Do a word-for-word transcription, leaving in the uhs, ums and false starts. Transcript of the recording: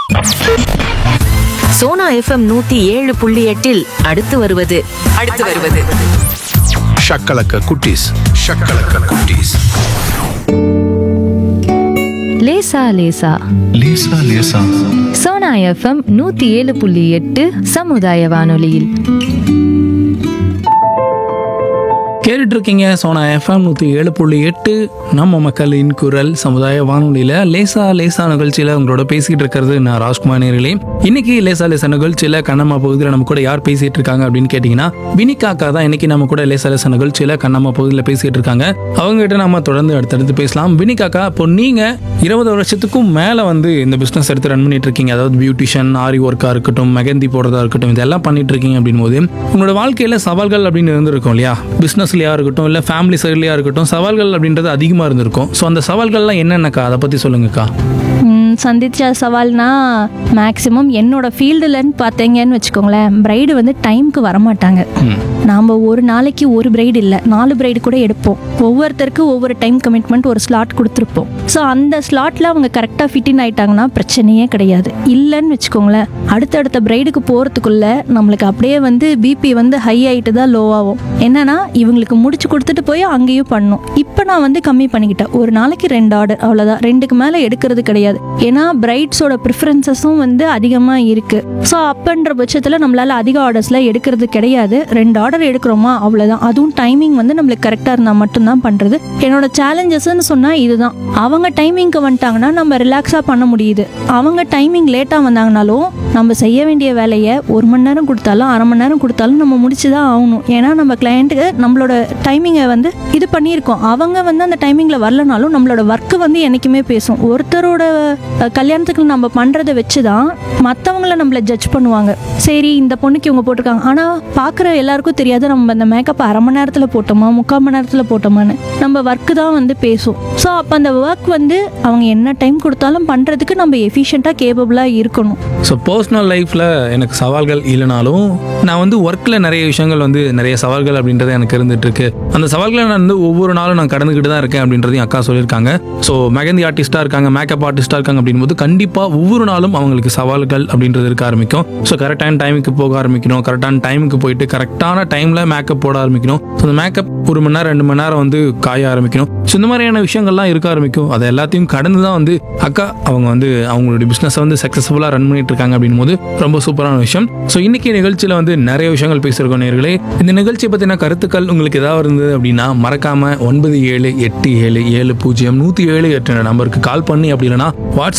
Sona FM நூத்தி ஏழு புள்ளி எட்டில் அடுத்து வருவது அடுத்து வருவது ஷக்கலக்க குட்டீஸ் ஷக்கலக்க குட்டீஸ். லேசா லேசா லேசா லேசா சோனா எஃப்எம் நூத்தி ஏழு புள்ளி எட்டு சமுதாய வானொலியில். கேட்டுட்டு இருக்கீங்க சோனா எஃப்எம் நூற்றி ஏழு புள்ளி எட்டு நம்ம மக்களின் குரல் சமுதாய வானொலியில் லேசா லேசா நிகழ்ச்சியில் உங்களோட பேசிகிட்டு இருக்கிறது நான் ராஜ்குமார் நேர்களே. இன்னைக்கு லேசா லேசா நிகழ்ச்சியில் கண்ணம்மா பகுதியில் நம்ம கூட யார் பேசிகிட்டு இருக்காங்க அப்படின்னு கேட்டிங்கன்னா வினிகாக்கா தான் இன்னைக்கு நம்ம கூட லேசா லேசா நிகழ்ச்சியில் கண்ணம்மா பகுதியில் பேசிகிட்டு இருக்காங்க. அவங்ககிட்ட நம்ம தொடர்ந்து அடுத்தடுத்து பேசலாம். வினிகாக்கா, இப்போ நீங்கள் இருபது வருஷத்துக்கும் மேலே வந்து இந்த பிஸ்னஸ் எடுத்து ரன் பண்ணிட்டு இருக்கீங்க. அதாவது பியூட்டிஷியன், ஆரி ஒர்க்காக இருக்கட்டும், மெகந்தி போடுறதா இருக்கட்டும், இதெல்லாம் பண்ணிட்டு இருக்கீங்க அப்படின் போது உங்களோட வாழ்க்கையில் சவால்கள் அப்படின்னு இருந்திருக்கும் இல்லையா? பிஸ்னஸ் இருக்கட்டும் இல்ல ஃபேமிலி சைட்லயா இருக்கட்டும், சவால்கள் அப்படின்றது அதிகமா இருந்திருக்கும். ஸோ அந்த சவால்கள்லாம் என்னென்னக்கா, அதை பத்தி சொல்லுங்கக்கா. சந்திச்ச சவால்னா மேக்ஸிமம் என்னோட ஃபீல்டுலன்னு பார்த்தீங்கன்னு வச்சுக்கோங்களேன், பிரைடு வந்து டைமுக்கு வரமாட்டாங்க. நாம் ஒரு நாளைக்கு ஒரு பிரைடு இல்லை, நாலு பிரைடு கூட எடுப்போம். ஒவ்வொருத்தருக்கு ஒவ்வொரு டைம் கமிட்மெண்ட் ஒரு ஸ்லாட் கொடுத்துருப்போம். ஸோ அந்த ஸ்லாட்டில் அவங்க கரெக்டாக ஃபிட்டின் ஆகிட்டாங்கன்னா பிரச்சனையே கிடையாது. இல்லைன்னு வச்சுக்கோங்களேன், அடுத்தடுத்த பிரைடுக்கு போகிறதுக்குள்ள நம்மளுக்கு அப்படியே வந்து பிபி வந்து ஹை ஆகிட்டு தான் லோ ஆகும். என்னன்னா இவங்களுக்கு முடிச்சு கொடுத்துட்டு போய் அங்கேயும் பண்ணணும். இப்போ நான் வந்து கம்மி பண்ணிக்கிட்டேன். ஒரு நாளைக்கு ரெண்டு ஆர்டர், அவ்வளோதான். ரெண்டுக்கு மேலே எடுக்கிறது கிடையாது. ஏன்னா பிரைட்ஸோட ப்ரிஃபரன்சஸும் வந்து அதிகமாக இருக்குது. ஸோ அப்பன்ற பட்சத்தில் நம்மளால் அதிக ஆர்டர்ஸில் எடுக்கிறது கிடையாது. ரெண்டு ஆர்டர் எடுக்கிறோமா அவ்வளோதான். அதுவும் டைமிங் வந்து நம்மளுக்கு கரெக்டாக இருந்தால் மட்டும்தான் பண்ணுறது. என்னோட சேலஞ்சஸ்ன்னு சொன்னால் இதுதான். அவங்க டைமிங்க்கு வந்துட்டாங்கன்னா நம்ம ரிலாக்ஸாக பண்ண முடியுது. அவங்க டைமிங் லேட்டாக வந்தாங்கனாலும் நம்ம செய்ய வேண்டிய வேலையை ஒரு மணி நேரம் கொடுத்தாலும் அரை மணி நேரம் கொடுத்தாலும் நம்ம முடிச்சு தான் ஆகணும். ஏன்னா நம்ம கிளையண்ட்டுக்கு நம்மளோட டைமிங்கை வந்து இது பண்ணியிருக்கோம். அவங்க வந்து அந்த டைமிங்கில் வரலனாலும் நம்மளோட ஒர்க்கு வந்து என்றைக்குமே பேசும். ஒருத்தரோட கல்யாணத்துக்கு நம்ம பண்ணுறதை வச்சு தான் மற்றவங்கள நம்மளை ஜட்ஜ் பண்ணுவாங்க. சரி, இந்த பொண்ணுக்கு இவங்க போட்டிருக்காங்க, ஆனால் பார்க்குற எல்லாருக்கும் தெரியாது நம்ம அந்த மேக்கப் அரை மணி நேரத்தில் போட்டோமா முக்கால் மணி நேரத்தில் போட்டோமான்னு. நம்ம ஒர்க்கு தான் வந்து பேசும். ஸோ அப்போ அந்த ஒர்க் வந்து அவங்க என்ன டைம் கொடுத்தாலும் பண்ணுறதுக்கு நம்ம எஃபிஷியண்ட்டாக கேப்பபிளாக இருக்கணும். ஸோ பர்சனல் லைஃப்பில் எனக்கு சவால்கள் இல்லைனாலும் நான் வந்து ஒர்க்கில் நிறைய விஷயங்கள் வந்து நிறைய சவால்கள் அப்படின்றது எனக்கு இருந்துட்டு இருக்கு. அந்த சவால்களை நான் வந்து ஒவ்வொரு நாளும் நான் கடந்துக்கிட்டு தான் இருக்கேன் அப்படின்றதையும் அக்கா சொல்லியிருக்காங்க. ஸோ மெகந்தி ஆர்டிஸ்டாக இருக்காங்க, மேக்கப் ஆர்டிஸ்டாக இருக்காங்க அப்படின்போது கண்டிப்பாக ஒவ்வொரு நாளும் அவங்களுக்கு சவால்கள் அப்படின்றது இருக்க ஆரம்பிக்கும். ஸோ கரெக்டான டைமுக்கு போக ஆரம்பிக்கணும், கரெக்டான டைமுக்கு போயிட்டு கரெக்டான டைமில் மேக்கப் போட ஆரம்பிக்கணும். ஸோ அந்த மேக்கப் ஒரு மணி நேரம் ரெண்டு மணி நேரம் வந்து காய ஆரம்பிக்கணும். ஸோ இந்த மாதிரியான விஷயங்கள்லாம் இருக்க ஆரம்பிக்கும். அதை எல்லாத்தையும் கடந்து தான் வந்து அக்கா அவங்க வந்து அவங்களுடைய பிஸ்னஸை வந்து சக்ஸஸ்ஃபுல்லாக ரன் பண்ணிட்டு இருக்காங்க அப்படின் போது ரொம்ப சூப்பரான விஷயம். ஸோ இன்னைக்கு நிகழ்ச்சியில் வந்து நிறைய விஷயங்கள் பேசியிருக்கோம் நேர்களே. இந்த நிகழ்ச்சியை பற்றின கருத்துக்கள் உங்களுக்கு ஏதாவது இருந்தது அப்படின்னா மறக்காம ஒன்பது ஏழு எட்டு ஏழு ஏழு பூஜ்ஜியம் நூற்றி ஏழு எட்டு நம்பருக்கு கால் பண்ணி அப்படி இல்லைனா வாட்ஸ்அப்